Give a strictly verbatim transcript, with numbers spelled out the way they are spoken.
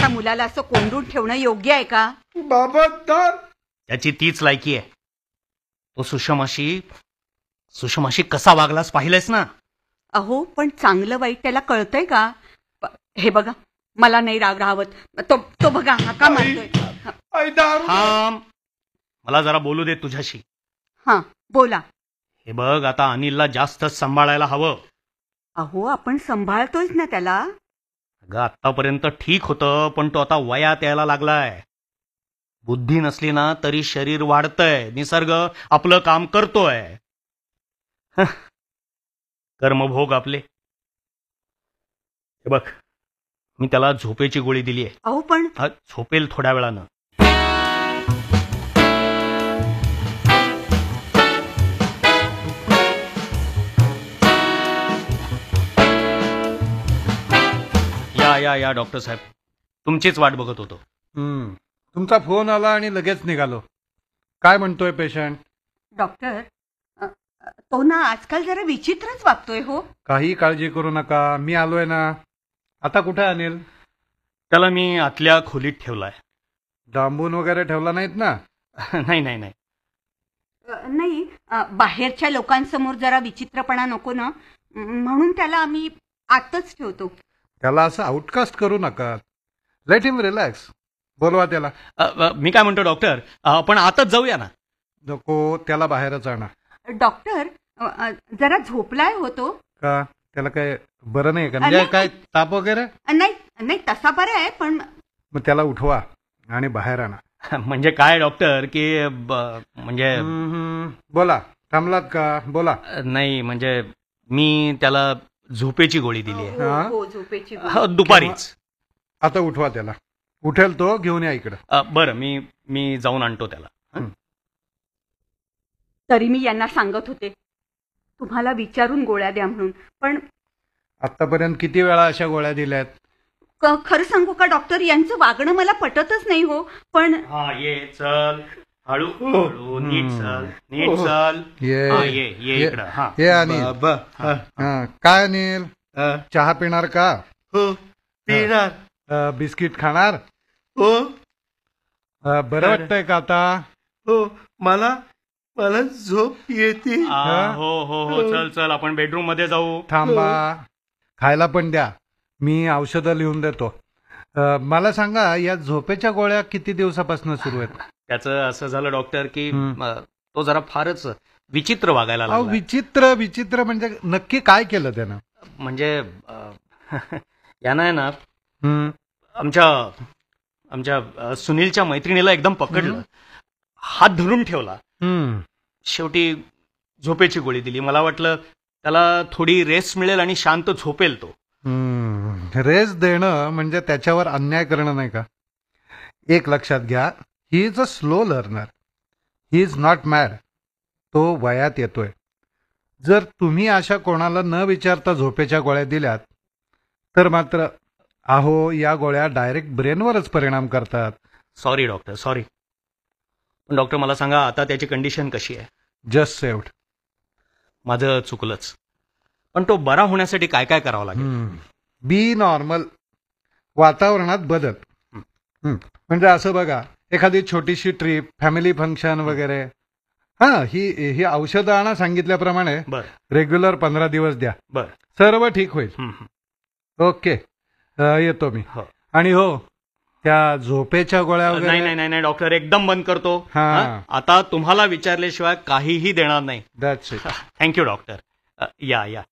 वर्षाच्या मुलाला असं कोंडून ठेवणं योग्य आहे का? बाबा तर त्याची तीच लायकी आहे. तो सुषमाशी सुषमाशी कसा वागलास पाहिलंयस ना. अहो पण चांगलं वाईट त्याला कळतंय का? प- हे बघा, मला नाही राग राहवत. तो तो बघा हाका मारतोय. आई दारू थांब, मला जरा बोलू दे तुझ्याशी. हा बोला. हे बघ, आता अनिलला जास्त सांभाळायला हवं. अहो आपण सांभाळतोयच ना त्याला. अगं आतापर्यंत ठीक होतं, पण तो आता वयात यायला लागलाय. बुद्धी नसली ना तरी शरीर वाढतंय, निसर्ग आपलं काम करतोय. हं. कर्मभोग आपले. हे बघ, मी त्याला झोपेची गोळी दिली आहे. अहो पण हा झोपेल थोड्या वेळानं. या या या डॉक्टर साहेब, तुमचीच वाट बघत होतो. हम्म. तुमचा फोन आला आणि लगेच निघालो. काय म्हणतोय पेशंट? डॉक्टर, अ, अ, तो ना आजकाल जरा विचित्रच वागतोय हो. काही काळजी करू नका, मी आलोय ना. आता कुठे अनिल? त्याला मी आतल्या खोलीत ठेवलाय. डांबून वगैरे ठेवला नाहीत ना? नाही नाही नाही. अ, नाही, अ, बाहेरच्या लोकांसमोर जरा विचित्रपणा नको ना, म्हणून त्याला आम्ही आतच ठेवतो. त्याला असं आउटकास्ट करू नका. Let him relax. बोलवा त्याला. अ, अ, मी काय म्हणतो डॉक्टर, आपण आताच जाऊया ना. नको, त्याला बाहेरच आणा. डॉक्टर, अ, अ, जरा झोपलाय होतो. का त्याला काय बरं नाही का? म्हणजे काय ताप वगैरे? नाही नाही तसा बरा आहे, पण मग त्याला उठवा आणि बाहेर आणा. म्हणजे काय डॉक्टर की ब- म्हणजे हम्म, बोला. थांबलात का? बोला. नाही म्हणजे मी त्याला झोपेची गोळी दिली आहे. हा? हो, हो, झोपेची गोळी. हो, दुपारीच. आता उठवा त्याला. उठेल तो, घेऊन या इकडं. अ, बरं, मी मी जाऊन आणतो त्याला. हं? तरी मी यांना सांगत होते तुम्हाला विचारून गोळ्या द्या म्हणून, पण आतापर्यंत किती वेळा अशा गोळ्या दिल्यात? क- खरं सांगू का डॉक्टर, यांचं वागणं मला पटतच नाही हो. पण हा ये चल, हळू हळू, नीट चल, नीट चल. ये हा, ये ये ये- इकडं. हा. ये अनिल. बाबा हा, हा, काय अनिल? हा. चहा पिणार का? हो पिणार. अ, बिस्किट खाणार? हो अ, बरं वाटतंय का आता? हो मला मला झोप येते. आ, हो हो हो, चल चल, आपण बेडरूम मध्ये जाऊ. थांबा, खायला पण द्या. मी औषधं लिहून देतो. अ, मला सांगा, या झोपेच्या गोळ्या किती दिवसापासून सुरू आहेत? त्याचं असं झालं डॉक्टर की हं. अ, तो जरा फारच विचित्र वागायला अहो, लागला. विचित्र विचित्र म्हणजे नक्की काय केलं त्यानं? म्हणजे अ, यानं आहे ना हम्म. आमच्या आमच्या अ, सुनीलच्या मैत्रिणीला एकदम पकडलं, हं. हात धरून ठेवला. हम्म. शेवटी झोपेची गोळी दिली. मला वाटलं त्याला थोडी रेस्ट मिळेल आणि शांत झोपेल तो. हम्म. रेस देणं म्हणजे त्याच्यावर अन्याय करणं नाही का? एक लक्षात घ्या, he is a slow learner. He is not mad. तो वयात येतोय. जर तुम्ही अशा कोणाला न विचारता झोपेच्या गोळ्या दिल्यात तर मात्र अहो, या गोळ्या डायरेक्ट ब्रेनवरच परिणाम करतात. Sorry doctor, sorry. पण डॉक्टर मला सांगा, आता त्याची कंडिशन कशी आहे? Just saved. माझं चुकलंच. पण तो बरा होण्यासाठी काय काय करावं लागेल? बी नॉर्मल. वातावरणात बदल. हम्म. म्हणजे असं बघा, एखादी छोटीशी ट्रिप, फॅमिली फंक्शन वगैरे. हा, ही ही औषधं आणा सांगितल्याप्रमाणे. बर रेग्युलर पंधरा दिवस द्या. बर. सर्व ठीक होईल. हं, हं. ओके. अ, येतो मी. हो. आणि हो, त्या झोपेच्या गोळ्या नाही वगैरे. नाही नाही नाही डॉक्टर, एकदम बंद करतो. हा. हा? आता तुम्हाला विचारल्याशिवाय काहीही देणार नाही. That's it. Thank you doctor. अ, या या